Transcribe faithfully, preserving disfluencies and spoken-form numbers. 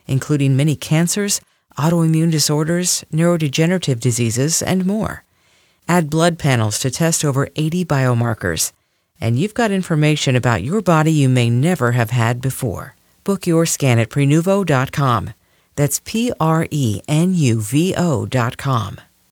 including many cancers, autoimmune disorders, neurodegenerative diseases, and more. Add blood panels to test over eighty biomarkers, and you've got information about your body you may never have had before. Book your scan at Prenuvo dot com. That's P R E N U V O dot com.